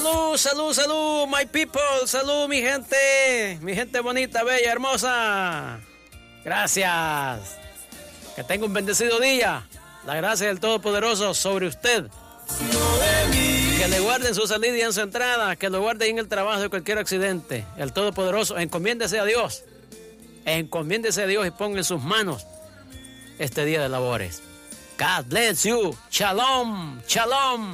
Salud, salud, salud, my people. Salud, mi gente bonita, bella, hermosa. Gracias. Que tenga un bendecido día. La gracia del Todopoderoso sobre usted. Que le guarde en su salida y en su entrada. Que lo guarde en el trabajo de cualquier accidente. El Todopoderoso, encomiéndese a Dios. Encomiéndese a Dios y ponga en sus manos este día de labores. God bless you. Shalom, shalom.